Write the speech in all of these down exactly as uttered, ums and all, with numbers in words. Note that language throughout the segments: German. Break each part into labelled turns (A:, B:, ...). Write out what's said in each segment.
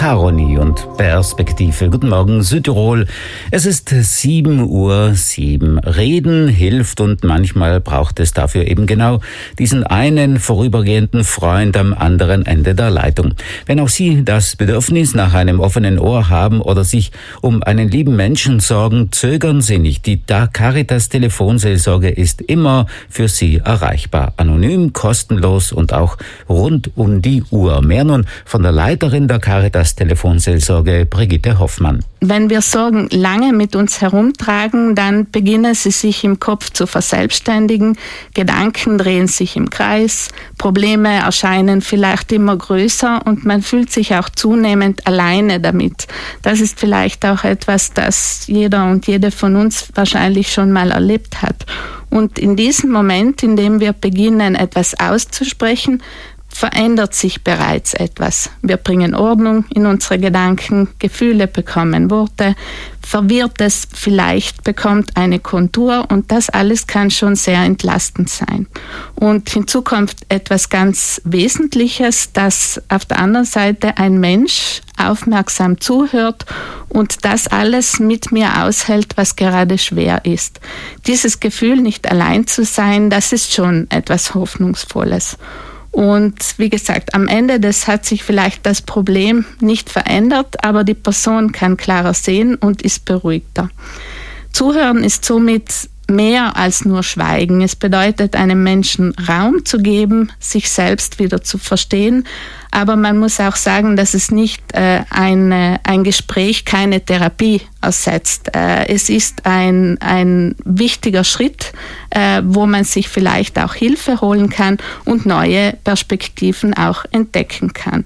A: Harmonie und Perspektive. Guten Morgen, Südtirol. Es ist sieben Uhr sieben. Reden hilft und manchmal braucht es dafür eben genau diesen einen vorübergehenden Freund am anderen Ende der Leitung. Wenn auch Sie das Bedürfnis nach einem offenen Ohr haben oder sich um einen lieben Menschen sorgen, zögern Sie nicht. Die Caritas Telefonseelsorge ist immer für Sie erreichbar. Anonym, kostenlos und auch rund um die Uhr. Mehr nun von der Leiterin der Caritas Telefonseelsorge, Brigitte Hoffmann.
B: Wenn wir Sorgen lange mit uns herumtragen, dann beginnen sie sich im Kopf zu verselbstständigen, Gedanken drehen sich im Kreis, Probleme erscheinen vielleicht immer größer und man fühlt sich auch zunehmend alleine damit. Das ist vielleicht auch etwas, das jeder und jede von uns wahrscheinlich schon mal erlebt hat. Und in diesem Moment, in dem wir beginnen, etwas auszusprechen, verändert sich bereits etwas. Wir bringen Ordnung in unsere Gedanken, Gefühle bekommen Worte, Verwirrtes vielleicht bekommt eine Kontur und das alles kann schon sehr entlastend sein. Und hinzu kommt etwas ganz Wesentliches, dass auf der anderen Seite ein Mensch aufmerksam zuhört und das alles mit mir aushält, was gerade schwer ist. Dieses Gefühl, nicht allein zu sein, das ist schon etwas Hoffnungsvolles. Und wie gesagt, am Ende des hat sich vielleicht das Problem nicht verändert, aber die Person kann klarer sehen und ist beruhigter. Zuhören ist somit mehr als nur Schweigen. Es bedeutet, einem Menschen Raum zu geben, sich selbst wieder zu verstehen. Aber man muss auch sagen, dass es nicht äh, ein, ein Gespräch keine Therapie ersetzt. Äh, es ist ein, ein wichtiger Schritt, äh, wo man sich vielleicht auch Hilfe holen kann und neue Perspektiven auch entdecken kann.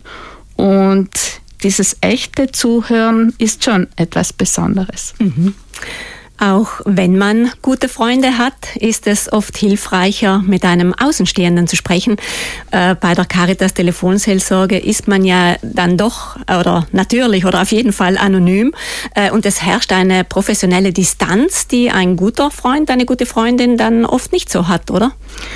B: Und dieses echte Zuhören ist schon etwas Besonderes.
C: Mhm. Auch wenn man gute Freunde hat, ist es oft hilfreicher, mit einem Außenstehenden zu sprechen. Äh, bei der Caritas Telefonseelsorge ist man ja dann doch, oder natürlich oder auf jeden Fall anonym. Äh, und es herrscht eine professionelle Distanz, die ein guter Freund, eine gute Freundin dann oft nicht so hat, oder?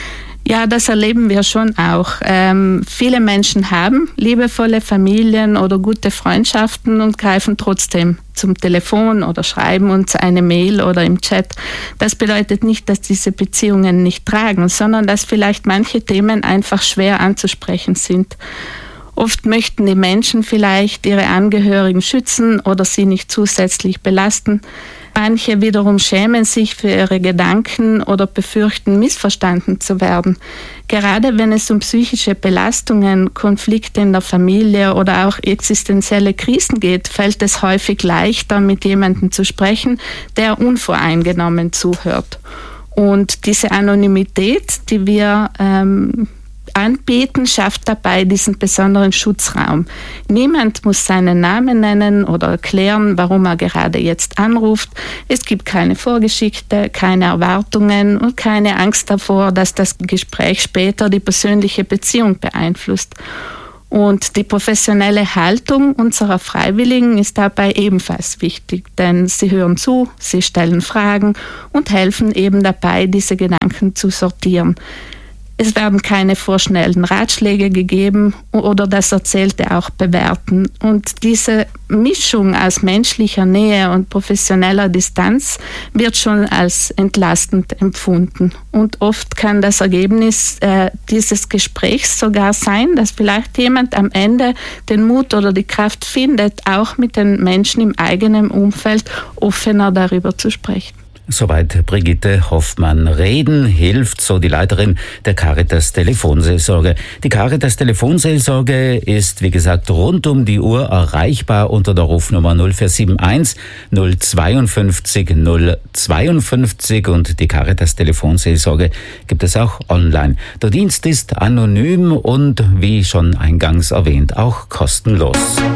B: Ja, das erleben wir schon auch. Ähm, viele Menschen haben liebevolle Familien oder gute Freundschaften und greifen trotzdem zum Telefon oder schreiben uns eine Mail oder im Chat. Das bedeutet nicht, dass diese Beziehungen nicht tragen, sondern dass vielleicht manche Themen einfach schwer anzusprechen sind. Oft möchten die Menschen vielleicht ihre Angehörigen schützen oder sie nicht zusätzlich belasten. Manche wiederum schämen sich für ihre Gedanken oder befürchten, missverstanden zu werden. Gerade wenn es um psychische Belastungen, Konflikte in der Familie oder auch existenzielle Krisen geht, fällt es häufig leichter, mit jemandem zu sprechen, der unvoreingenommen zuhört. Und diese Anonymität, die wir ähm, anbieten, schafft dabei diesen besonderen Schutzraum. Niemand muss seinen Namen nennen oder erklären, warum er gerade jetzt anruft. Es gibt keine Vorgeschichte, keine Erwartungen und keine Angst davor, dass das Gespräch später die persönliche Beziehung beeinflusst. Und die professionelle Haltung unserer Freiwilligen ist dabei ebenfalls wichtig, denn sie hören zu, sie stellen Fragen und helfen eben dabei, diese Gedanken zu sortieren. Es werden keine vorschnellen Ratschläge gegeben oder das Erzählte auch bewerten. Und diese Mischung aus menschlicher Nähe und professioneller Distanz wird schon als entlastend empfunden. Und oft kann das Ergebnis äh, dieses Gesprächs sogar sein, dass vielleicht jemand am Ende den Mut oder die Kraft findet, auch mit den Menschen im eigenen Umfeld offener darüber zu sprechen.
A: Soweit Brigitte Hoffmann. Reden hilft, so die Leiterin der Caritas Telefonseelsorge. Die Caritas Telefonseelsorge ist, wie gesagt, rund um die Uhr erreichbar unter der Rufnummer null vier sieben eins null zweiundfünfzig null zweiundfünfzig und die Caritas Telefonseelsorge gibt es auch online. Der Dienst ist anonym und, wie schon eingangs erwähnt, auch kostenlos.